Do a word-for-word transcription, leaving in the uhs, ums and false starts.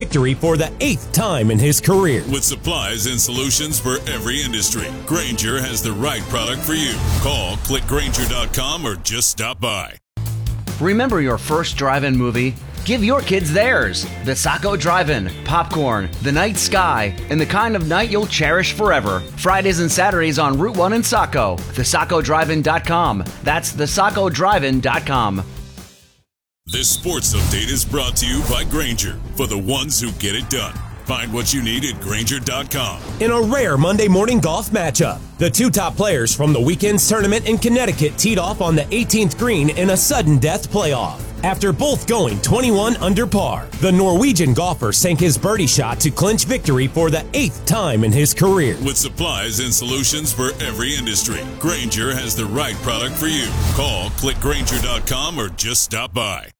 victory for the eighth time in his career. With supplies and solutions for every industry, Grainger has the right product for you. Call, click Grainger dot com, or just stop by. Remember your first drive-in movie? Give your kids theirs. The Saco Drive-In, popcorn, the night sky, and the kind of night you'll cherish forever. Fridays and Saturdays on Route one in Saco. the saco drive in dot com. That's the saco drive in dot com. This sports update is brought to you by Grainger, for the ones who get it done. Find what you need at Grainger dot com. In a rare Monday morning golf matchup, the two top players from the weekend's tournament in Connecticut teed off on the eighteenth green in a sudden death playoff. After both going twenty-one under par, the Norwegian golfer sank his birdie shot to clinch victory for the eighth time in his career. With supplies and solutions for every industry, Grainger has the right product for you. Call, click Grainger dot com, or just stop by.